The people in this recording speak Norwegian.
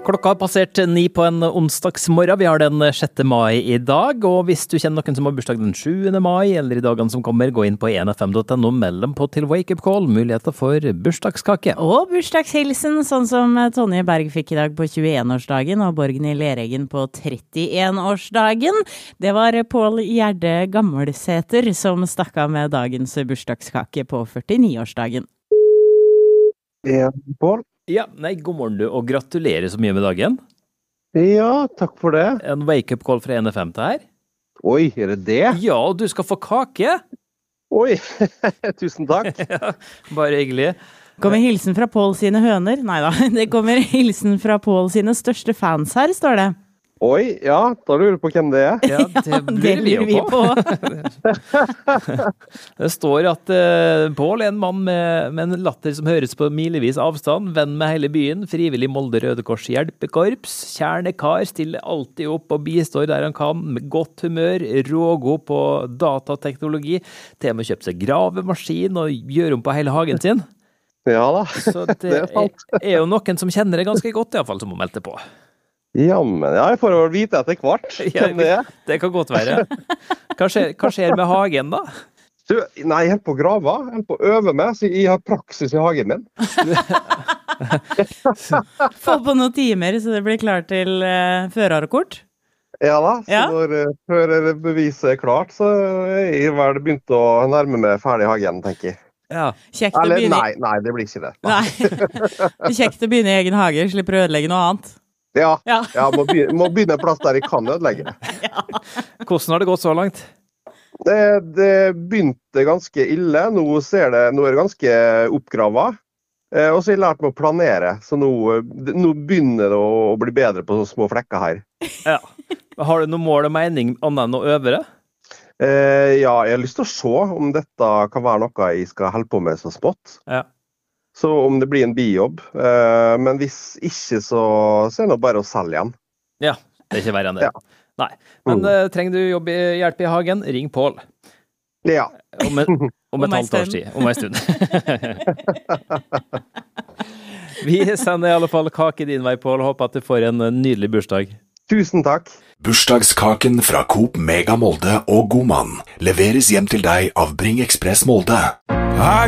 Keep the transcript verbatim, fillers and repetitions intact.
Klokka har passert ni på en onsdagsmorgen. Vi har den sjette mai i dag, og hvis du kjenner noen som har bursdag den sjuende mai, eller i dagene som kommer, gå inn på en f m punktum no, mellom på til Wake Up Call, muligheter for bursdagskake. Og bursdagshilsen, sånn som Tonje Berg fikk i dag på tjueen-årsdagen, og Borgny Leregen på trettien-årsdagen. Det var Pål Gjerde Gammelsæter som stakk av med dagens bursdagskake på førtini-årsdagen. Ja, Pål. Ja, nei, god morgen du, og gratulerer så mye med dagen. Ja, takk for det. En wake-up call fra en f m til her. Oi, er det det? Ja, og du skal få kake. Oi, tusen takk. Ja, bare hyggelig. Kommer hilsen fra Pål sine høner? Neida, det kommer hilsen fra Pål sine største fans her, står det. Oi, ja, da lurer du på hvem det er. Ja, det lurer vi jo på. Det står at uh, Pål er en mann med, med en latter som høres på milevis avstand, venn med hele byen, frivillig Molde Røde Kors hjelpekorps, kjernekar, stiller alltid opp og bistår der han kan, med godt humør, rågod på datateknologi, til og med kjøpt seg gravemaskin og gjør om på hele hagen sin. Ja da, Så det, det er sant. er, er jo noen som kjenner det ganske godt, i hvert fall, som må melde på. Ja, men ja, jeg får vel vite etter hvert Ja, hvem det er. det kan godt være. Hva skjer, hva skjer med hagen da? Du, nei, jeg er på grava, jeg er på å øve meg, så jeg har praksis i hagen min. Få på noen timer, så det blir klart til uh, førerkort. Ja da, så Ja. når uh, førerbeviset er klart, så er jeg vel begynt å nærme meg ferdig hagen, tenker jeg. Ja. Kjekt å Eller begynne nei, nei, det blir ikke det. Nei. Det er kjekt å begynne i egen hage, slipper å ødelegge noe annet. Ja, Ja. ja må, begynne, må begynne en plass der jeg kan ødelegge. Hvordan har det gått så langt? Det, det begynte ganske ille. Nå, ser det, nå er det ganske oppgravet. Eh, og så har jeg lært meg å planere. Så nå, nå begynner det å bli bedre på sånne små flekker her. Ja. Har du noe mål og mening annet enn å øve det? Eh, ja, jeg har lyst til å se om dette kan være noe jeg skal holde på med så smått. Ja. Så om det blir en bijobb. Eh, men hvis ikke, så, så er det bare å selge igjen. Ja, det er ikke verre enn det. Ja. Nei. Men Mm. uh, trenger du jobb i, hjelp i hagen, ring Pål. Ja. Om, en, om Om et en halvt års stund. tid. Om en stund. Vi sender i alle fall kake din vei, Pål, og håper at du får en nydelig bursdag. Tusen takk. Bursdagskaken fra Coop Mega Molde og Godmann leveres hjem til deg av Bring Express Molde.